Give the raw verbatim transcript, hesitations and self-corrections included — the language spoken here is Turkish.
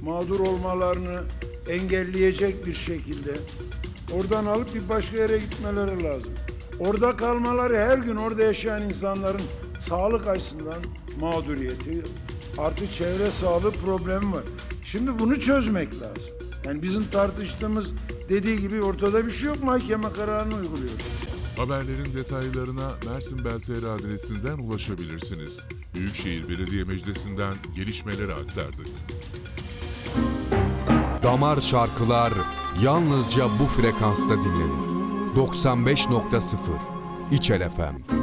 mağdur olmalarını engelleyecek bir şekilde oradan alıp bir başka yere gitmeleri lazım. Orada kalmaları her gün orada yaşayan insanların sağlık açısından mağduriyeti, artı çevre sağlığı problemi var. Şimdi bunu çözmek lazım. Yani bizim tartıştığımız dediği gibi ortada bir şey yok, mahkeme kararını uyguluyoruz. Haberlerin detaylarına Mersin Bel T R adresinden ulaşabilirsiniz. Büyükşehir Belediye Meclisi'nden gelişmeleri aktardık. Damar şarkılar yalnızca bu frekansta dinlenir. doksan beş nokta sıfır İçel F M.